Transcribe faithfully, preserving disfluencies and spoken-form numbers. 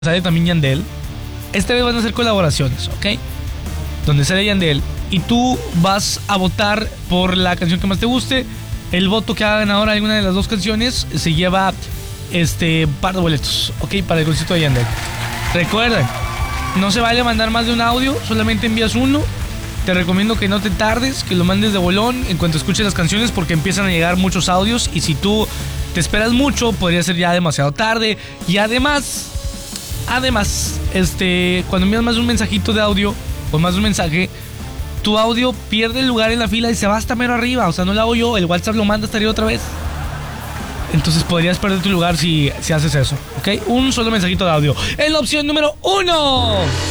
sale también Yandel. Esta vez van a hacer colaboraciones, ¿ok? Donde sale Yandel y tú vas a votar por la canción que más te guste. El voto que haga ganador a alguna de las dos canciones se lleva este par de boletos, ¿ok? Para el concierto de Yandel. Recuerden, no se vale mandar más de un audio, solamente envías uno. Te recomiendo que no te tardes, que lo mandes de bolón en cuanto escuches las canciones, porque empiezan a llegar muchos audios y si tú te esperas mucho podría ser ya demasiado tarde. Y además, además, este, cuando envías más de un mensajito de audio o más de un mensaje, tu audio pierde el lugar en la fila y se va hasta mero arriba. O sea, no lo hago yo, el WhatsApp lo manda hasta arriba otra vez. Entonces podrías perder tu lugar si, si haces eso, ¿ok? Un solo mensajito de audio. En la opción número uno.